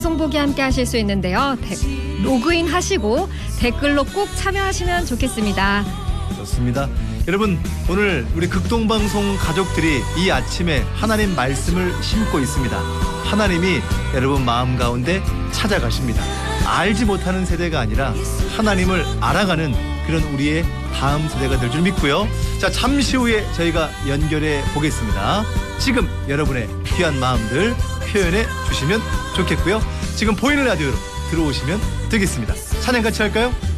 방송보기 함께 하실 수 있는데요. 로그인 하시고 댓글로 꼭 참여하시면 좋겠습니다. 좋습니다. 여러분, 오늘 우리 극동방송 가족들이 이 아침에 하나님 말씀을 심고 있습니다. 하나님이 여러분 마음 가운데 찾아가십니다. 알지 못하는 세대가 아니라 하나님을 알아가는 그런 우리의 다음 세대가 될 줄 믿고요. 자, 잠시 후에 저희가 연결해 보겠습니다. 지금 여러분의 귀한 마음들 표현해 주시면 좋겠고요. 지금 보이는 라디오로 들어오시면 되겠습니다. 찬양 같이 할까요?